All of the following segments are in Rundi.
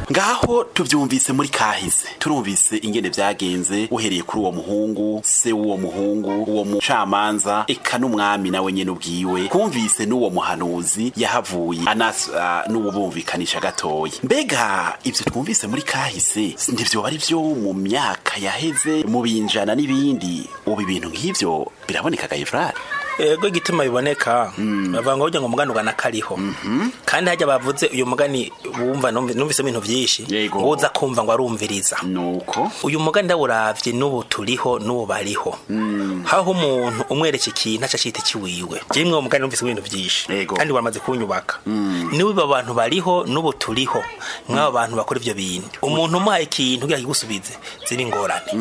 ngaho tuvyumvise muri kahise turumvise ingene vyagenze uhereye kuri uwo muhungu se w'uwo muhungu uwo mucamanza eka n'umwami nawe nyene ubwiwe kumvise n'uwo muhanuzi yahavuye anasa n'uwo bumvikanisha gatoyi mbega ivyo twumvise muri kahise ndivyo bari vyo mu myaka yaheze mu binjana n'ibindi ubu ibintu nk'ivyo biraboneka Efrari ego igituma biboneka bavuga ngo ujya ngo mugani ugana kariho kandi hajya bavuze uyu mugani wumva numvise ibintu byinshi uza kumva ngo arumviriza nuko uyu mugani ndawuravye n'ubu turiho n'ubu bariho haho umuntu umwereke ikintu aca cita kiwiwe jimwe uwo mugani numvise ibintu byinshi kandi wamaze kunyubaka niwe abantu bariho n'ubu turiho mwabo bantu bakora ivyo bintu umuntu umuhaye ikintu kugira kigusubize ziri ngorane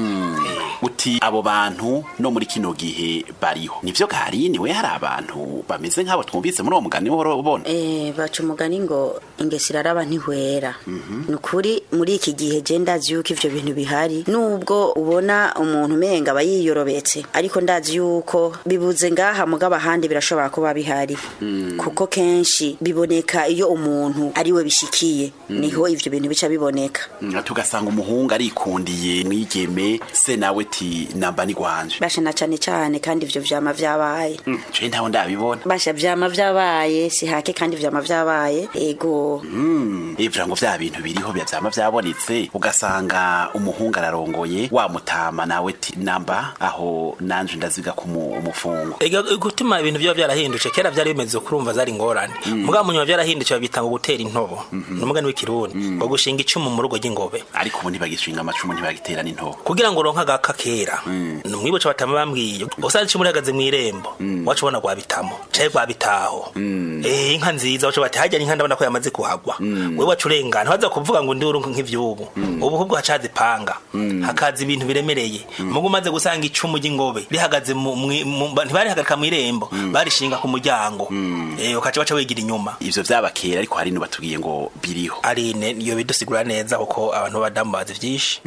uti abo bantu no muri kino gihe bariho nivyo gari niwe hari abantu bameze nk'abo twumvise muri uwo mugani wo ubona baca umugani ngo ingesira araba ntihwera nukuri muri iki gihe je ndazi yuko ivyo bintu bihari nubwo ubona umuntu menga bayiyorobetse ariko ndazi yuko bibuze ngaha mugaba ahandi birashobora kuba bihari kuko kenshi biboneka iyo umuntu ari we bishikiye niho ivyo bintu bica biboneka tugasanga umuhungu arikundiye mwigeme se nawe ti namba ni gwanje basha na cane kandi ivyo vyama vyabaye je ntaho ndabibona basha vyama vyabaye si hake kandi vyama vyabaye ego ivyo ngo vya bintu biriho vyama vyabonetse ugasanga umuhungu ararongoye wa mutama nawe ti namba aho nanje ndaziga ku umufungo ego gutuma ibintu byo byarahindutse kera vyari bimeze kurumva zari ngorane mugabo munywa vyarahindutse babitanga gutera intobo numugani w'ikirundi ngo gushinga icumu mu rugo ry'ingobe ariko ubu ntibagishinga amacumu ntibagiterana intobo kugira ngo ronka gaka kera numwibuca batama bambwiye usanga icumu rihagaze mu irembo wacu ubona gwabitamo caye gwabitaho inka nziza wacu bati hajya inka ndabona ko yamaze kuhagwa we wacu urengana baza kuvuga ngo ndi urunka nk'ivyubu ubu hubwo hacaze panga hakaza ibintu biremereye mugo maze gusanga icumu ry'ingobe rihagaze ntibari hagarika mu irembo barishinga ku muryango ukaca baca wigira inyuma ivyo vyabakera ariko hari batubwiye ngo biriho ari iyo bidusigura neza kuko abantu badamu bazi vyinshi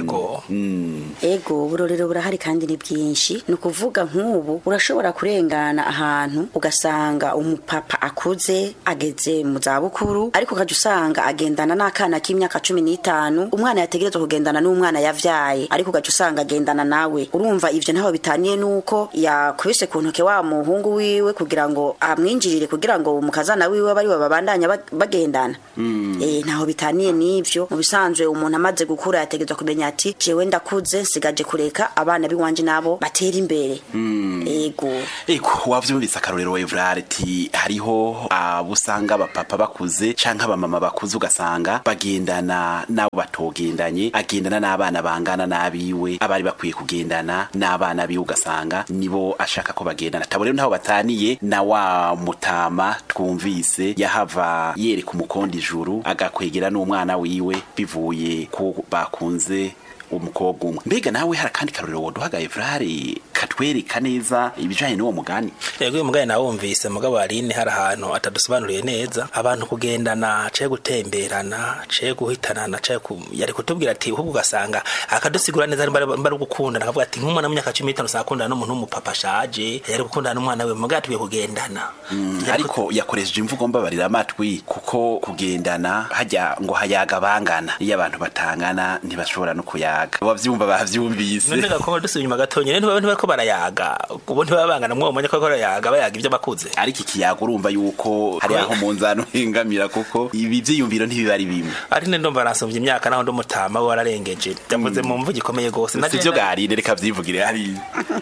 ego burorero burahari kandi ni byinshi no kuvuga nk'ubu urashobora kurengana ahantu ugasanga umupapa akuze ageze mu zabukuru ariko kaje usanga agendana n'akana k'imyaka 15 umwana yategerezwa kugendana n'umwana yavyaye ariko kaje usanga agendana nawe urumva ivyo ntaho bitaniye nuko yakubise ku ntoke wa muhungu wiwe kugira ngo amwinjirire kugira ngo umukazana wiwe bari babandanya bagendana ntaho bitaniye n'ivyo mu bisanzwe umuntu amaze gukura yategerezwa kumenya ati jewe ndakuze sigaje kureka abana biwanje nabo batera imbere ego wavyumvise akarorero Evrard ti hariho abusanga abapapa bakuze canke abamama bakuze ugasanga bagendana nabo batogendanye agendana n'abana bangana nabiwe abari bakwiye kugendana n'abana biwe ugasanga nibo ashaka ko bagendana tabore ntaho bataniye na wa mutama twumvise yahava yereka umukondi ijuru agakwegera n'umwana wiwe bivuye ko bakunze umukobwa umwe mbega nawe hari kandi karorero woduhaga Evrard katwereka neza ibijanye n'uwo mugani yego uyu mugani nawumvise mugabo arine hari ahantu atadusobanuriye neza abantu kugendana caye gutemberana caye guhitanana caye yari kutubwira ati ahubwo ugasanga akadusigura neza bari gukundana akavuga ati nk'umwana mu myaka 15 sakundana n'umuntu w'umupapa ashaje yari gukundana n'umwana we mugabo tubiye kugendana ariko yakoresheje imvugo mbabarira amatwi kuko kugendana hajya ngo hayaga bangana iyo abantu batangana ntibashobora no kuyaga wavyumva bavyumvise none gakongo dusunyuma gatonye ntibako barayaga ubu ntibabangana mwo manye ko barayaga bayaga ivyo bakuze ariko ikiyaga urumva yuko hari aho munzano hingamira kuko ibi vyiyumviro ntibibari bimwe ari ne ndumva nasomvye imyaka naho ndumutama wararengeje yavuze mu mvugi komeye gose sivyo gari reka vyivugire hari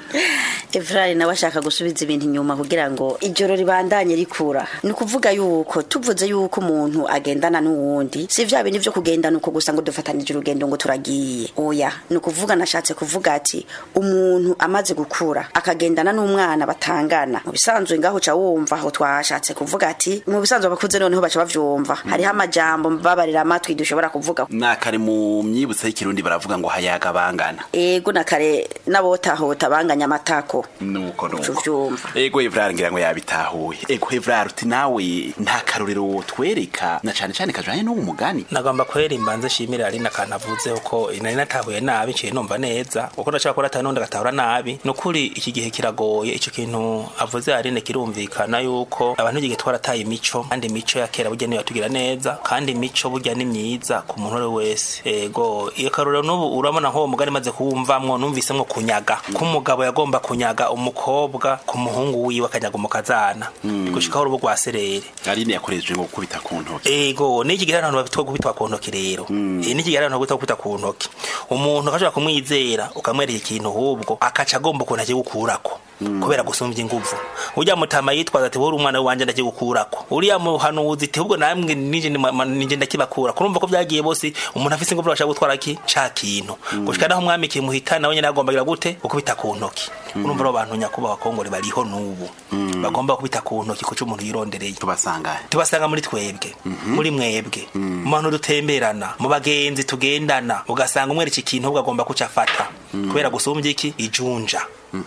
Evrard nawe ashaka gusubiza ibintu inyuma kugira ngo ijoro ribandanye rikura ni kuvuga yuko tuvuze yuko umuntu agendana n'uwundi si vya bintu vyo kugendana uko gusa ngo dufatanije urugendo ngo turagiye oya ni kuvuga nashatse kuvuga ati umuntu amaze gukura akagendana n'umwana batangana mu bisanzwe ngaho ca wumva aho twashatse kuvuga ati mu bisanzwe bakuze noneho baca bavyumva hariho amajambo mbabarira amatwi dushobora kuvuga nakare mu myibutsa y'ikirundi baravuga ngo hayaga bangana ego nakare nabotahota banganya amatako nuko ego Evrard ngira ngo yabitahuye ego Evrard uti nawe nta karorero twereka na cane cane kajanye n'uwo mugani nagomba kwera imbanze shimira ari nakanavuze uko inari natahuye nabi ciye numva neza uko ndashaka ko atanu ndatahura nabi ati nukuri iki gihe kiragoye ico kintu avuze Aline kirumvikana yuko abantu igihe twarataye imico kandi imico ya kera burya niyo yatugira neza kandi imico burya ni myiza ku muntu wese ego iyo karuro n'ubu urabona nko mugari maze kuwumvamwo numvisemwo kunyaga kumugabo yagomba kunyaga umukobwa ku muhungu wiwe akanyaga umukazana gushikaho urubo rwa serere Aline yakoreje ngo gukubita ku ntoki ego niki gihe abantu babitwa gukubita ku ntoki rero niki gihe abantu gukubita ku ntoki umuntu akashobora kumwizera ukamwereka ikintu hubwo akaca agomba ukuntu agiye gukurako kubera gusumbya inguvu ujya mutama yitwaza ati buri umwana wanje ndagiye gukurako uriya muhanuzi ati ubwo namwe nije ndakibakura kurumva ko byagiye bose umuntu afise inguvu bashaka gutwara ki ca kintu gushika naho umwami kimuhitana nawe nyene agomba gute ukubita ku ntoki urumva ro bantu nyakuba bakongore bariho nubu bagomba kubita ku ntoki kuco umuntu yirondereye tubasanga muri twebwe muri mwebwe mu bantu dutemberana mu bagenzi tugendana ugasanga umwereka ikintu ubwo agomba kucafata kubera gusumbya iki ijunja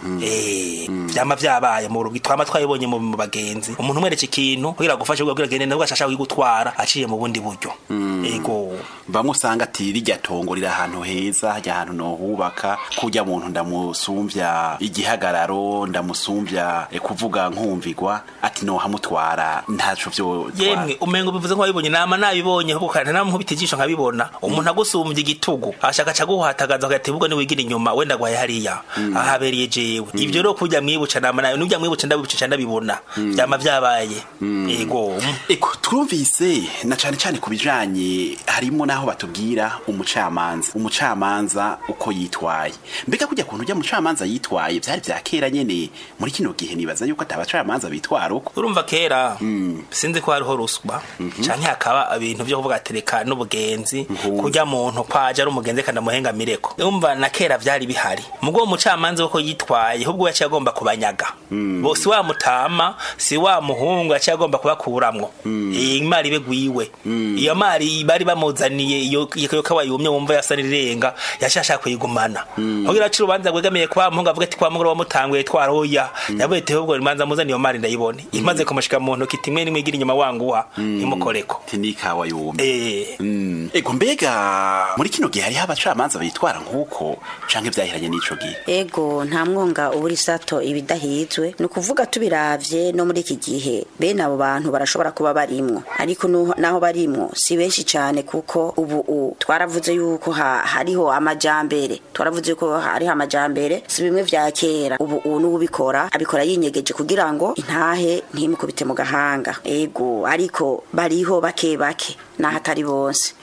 vyama vyabaye mu rugi twama twayibonye mu bagenzi umuntu umwereka ikintu kugira gufasha ubwo gende nabwo ashasha kugutwara aciye mu bundi buryo ego bamwe usanga ati rijya tongorira ahantu heza hajya ahantu no hubaka kujya muntu ndamusumbya igihagararo ndamusumbya kuvuga nkumvigwa ati no hamutwara ntaco vyo yemwe umengo bivuze ko wabibonye nama nabibonye kuko kandi namuhubita ijisho nkabibona umuntu agusumbya igitugu ashaka caguhatagaza agati ubwo ni wigira inyuma wenda gwaye hariya ahaberiye jewe ivyo ro kujya mwibuca nama nayo nujya mwibuca ndabibuca ndabibona byama vyabaye ego twumvise na cyane cyane kubijanye harimo naho batubwira umucamanza uko yitwaye mbega kujya kuntu ujya mucamanza yitwaye byari byakera nyene muri kino gihe nibaza yuko atabacamanza bitwara uko urumva kera sinzi ko hariho ruswa canke hakaba ibintu byo kuvuga tereka n'ubugenzi kujya muntu kwaje ari umugenzi kandi amuhengamireko urumva na kera byari bihari mugo umucamanza uko yitwaye ahubwo yaciye agomba kubanyaga bose wa mutama si wa muhungu yaciye agomba kubakuramwo imari begwiwe iyo mari bari bamuzaniye iyo kabayumye wumva yasanirirenga yashasha kuyigumana kugira aciro banza gwegamiye kwa muhungu avuga ati kwa mugoro wamutanguye twaroya yabete ubwo imanza muzaniye mari ndayibone imaze kumushika muntu kitimwe ni mwigira inyuma wanguha imukoreko tinika wayumye ego mbega muri kino gihe hari abacamanza bitwara nkuko canke vyahiranye n'ico gihe ego nta mwonga uburi sato ibidahizwe no kuvuga tubiravye no muri iki gihe bene abo bantu barashobora kuba barimwo ariko naho barimwo si benshi cyane kuko ubu twaravuze yuko hariho amajambere twaravuze ko hariho amajambere si bimwe vya kera ubu n'ubikora abikora yinyegeje kugira ngo intahe ntimukubite mu gahanga ego ariko bariho bake naho atari bose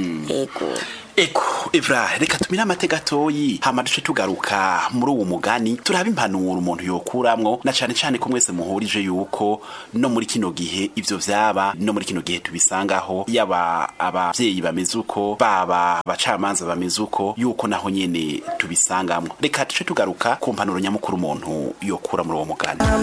Eko Evra reka tumira amateka toyi hama duce tugaruka muri uwo mugani turaba impanuro umuntu yokuramwo na cyane cyane ko mwese muhurije yuko no muri kino gihe ivyo vyaba no muri kino gihe tubisangaho yaba abavyeyi bameze uko baba bacamanza bameze uko yuko naho nyene tubisangamwo reka duce tugaruka ku mpanuro nyamukuru umuntu yokura muri uwo mugani